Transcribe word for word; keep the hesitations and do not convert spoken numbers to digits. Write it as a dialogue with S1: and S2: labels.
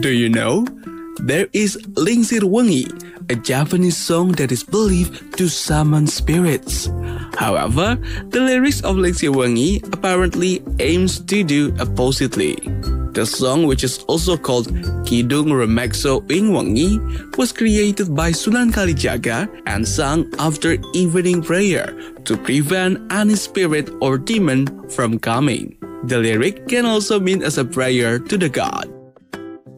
S1: Do you know? There is Lingsir Wengi, a Japanese song that is believed to summon spirits. However, the lyrics of Lingsir Wengi apparently aims to do oppositely. The song, which is also called Kidung Remekso Ing Wengi, was created by Sunan Kalijaga and sung after evening prayer to prevent any spirit or demon from coming. The lyric can also mean as a prayer to the god.